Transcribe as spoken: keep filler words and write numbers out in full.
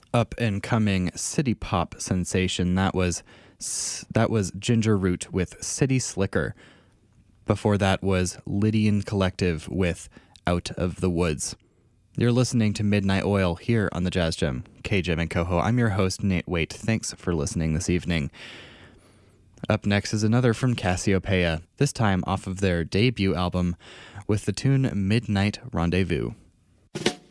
up and coming city pop sensation. That was that was Ginger Root with City Slicker. Before that was Lydian Collective with Out of the Woods. You're listening to Midnight Oil here on the Jazz Gem, K J M and Coho. I'm your host, Nate Waite. Thanks for listening this evening. Up next is another from Cassiopeia, this time off of their debut album with the tune Midnight Rendezvous.